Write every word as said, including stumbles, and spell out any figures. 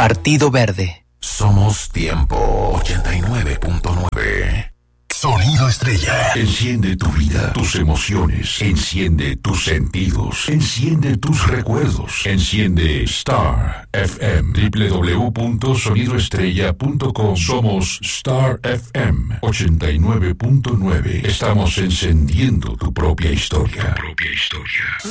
Partido Verde. Somos Tiempo ochenta y nueve punto nueve. Sonido Estrella. Enciende tu vida, tus emociones. Enciende tus sentidos. Enciende tus recuerdos. Enciende Star F M. doble u doble u doble u punto sonido estrella punto com. Somos Star F M ochenta y nueve punto nueve. Estamos encendiendo tu propia historia. Tu propia historia.